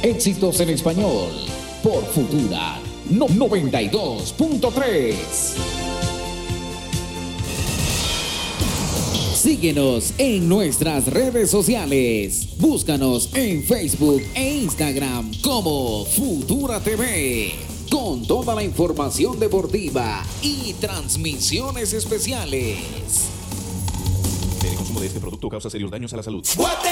Éxitos en español por Futura 92.3. Síguenos en nuestras redes sociales. Búscanos en Facebook e Instagram como Futura TV, con toda la información deportiva y transmisiones especiales. El consumo de este producto causa serios daños a la salud. ¡Guate!